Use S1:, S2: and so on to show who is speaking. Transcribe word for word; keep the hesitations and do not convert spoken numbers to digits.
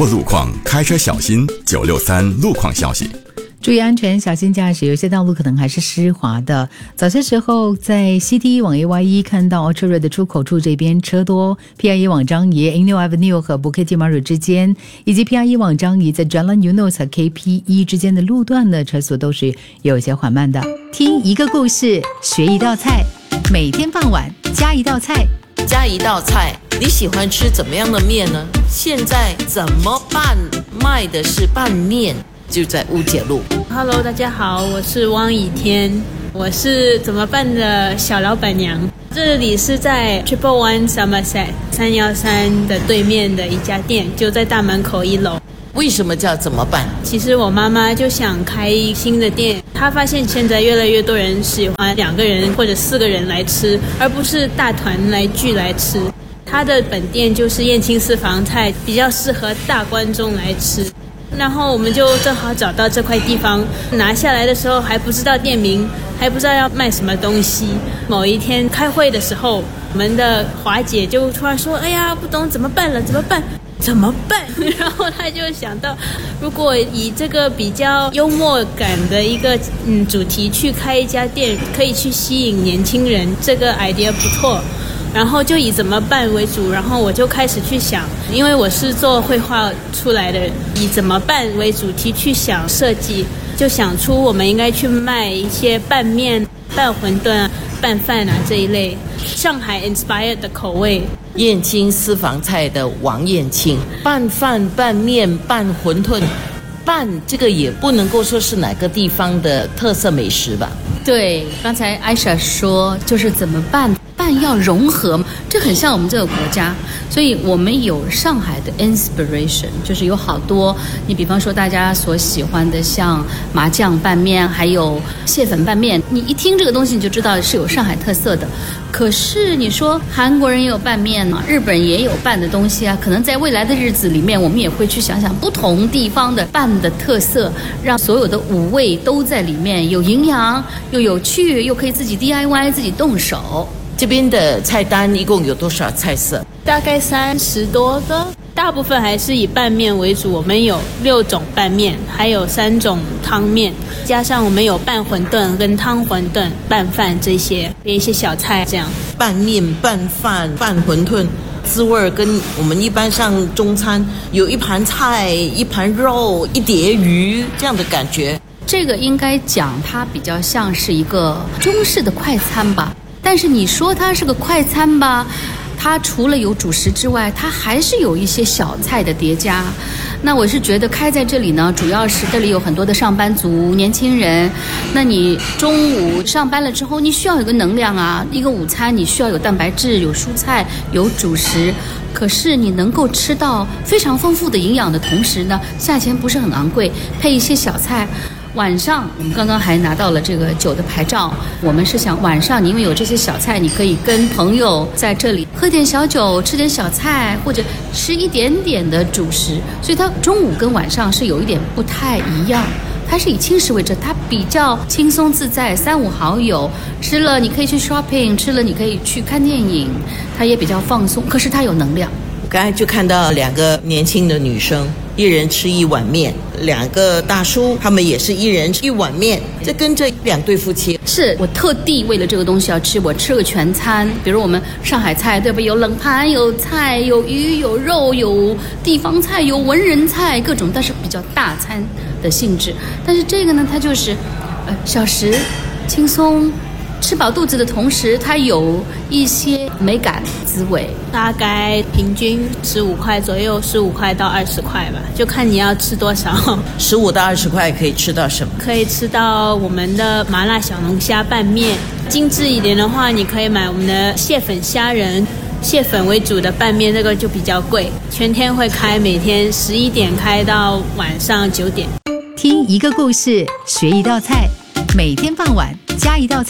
S1: 握路况，开车小心。九六三路况消息。
S2: 注意安全，小心驾驶。有些道路可能还是湿滑的。早些时候，在 C T 往 A Y E 看到 Orchard Road 的出口处这边车多 ，P I E 往张仪 Angel Avenue 和 Bukit Timah Road 之间，以及 P I E 往张仪在 Jalan Eunos 和 K P E 之间的路段的车速都是有些缓慢的。听一个故事，学一道菜，每天傍晚加一道菜。
S3: 加一道菜，你喜欢吃怎么样的面呢？现在怎么办？卖的是拌面，就在乌节路。
S4: Hello， 大家好，我是汪以天，我是怎么办的小老板娘。这里是在 Triple One Somerset 三一三的对面的一家店，就在大门口一楼。
S3: 为什么叫怎么办？
S4: 其实我妈妈就想开新的店，她发现现在越来越多人喜欢两个人或者四个人来吃，而不是大团来聚来吃。她的本店就是燕青私房菜，比较适合大观众来吃。然后我们就正好找到这块地方，拿下来的时候还不知道店名，还不知道要卖什么东西。某一天开会的时候，我们的华姐就突然说：“哎呀，不懂怎么办了，怎么办？”怎么办？然后他就想到，如果以这个比较幽默感的一个嗯主题去开一家店，可以去吸引年轻人，这个 idea 不错。然后就以怎么办为主，然后我就开始去想，因为我是做绘画出来的，以怎么办为主题去想设计，就想出我们应该去卖一些拌面、拌馄饨啊、拌饭啊这一类上海 inspired 的口味。
S3: 燕青私房菜的王燕青，拌饭、拌面、拌馄饨，拌这个也不能够说是哪个地方的特色美食吧？
S5: 对，刚才艾莎说就是怎么办，拌要融合，这很像我们这个国家，所以我们有上海的 inspiration， 就是有好多，你比方说大家所喜欢的像麻酱拌面，还有蟹粉拌面，你一听这个东西你就知道是有上海特色的。可是你说韩国人也有拌面嘛，日本也有拌的东西啊，可能在未来的日子里面，我们也会去想想不同地方的拌的特色，让所有的五味都在里面，有营养又有趣，又可以自己 D I Y 自己动手。
S3: 这边的菜单一共有多少菜色？
S4: 大概三十多个，大部分还是以拌面为主。我们有六种拌面，还有三种汤面，加上我们有拌馄饨跟汤馄饨、拌饭这些一些小菜这样。
S3: 拌面、拌饭、拌馄饨，滋味跟我们一般上中餐有一盘菜、一盘肉、一碟鱼这样的感觉。
S5: 这个应该讲它比较像是一个中式的快餐吧。但是你说它是个快餐吧，它除了有主食之外，它还是有一些小菜的叠加。那我是觉得开在这里呢，主要是这里有很多的上班族、年轻人。那你中午上班了之后，你需要有个能量啊，一个午餐你需要有蛋白质、有蔬菜、有主食。可是你能够吃到非常丰富的营养的同时呢，价钱不是很昂贵，配一些小菜。晚上我们刚刚还拿到了这个酒的牌照，我们是想晚上你因为有这些小菜，你可以跟朋友在这里喝点小酒，吃点小菜，或者吃一点点的主食，所以它中午跟晚上是有一点不太一样。它是以轻食为主，它比较轻松自在，三五好友吃了你可以去 shopping， 吃了你可以去看电影，它也比较放松，可是它有能量。
S3: 刚才就看到两个年轻的女生，一人吃一碗面，两个大叔他们也是一人吃一碗面，这跟这两对夫妻
S5: 是我特地为了这个东西要吃，我吃个全餐，比如我们上海菜对吧，有冷盘有菜有鱼有肉有地方菜有文人菜各种，但是比较大餐的性质。但是这个呢，它就是呃小食轻松，吃饱肚子的同时它有一些美感滋味。
S4: 大概平均十五块左右，十五块到二十块吧，就看你要吃多少。
S3: 十五到二十块可以吃到什么？
S4: 可以吃到我们的麻辣小龙虾拌面，精致一点的话你可以买我们的蟹粉虾仁，蟹粉为主的拌面，这个就比较贵。全天会开，每天十一点开到晚上九点。
S2: 听一个故事，学一道菜，每天傍晚加一道菜。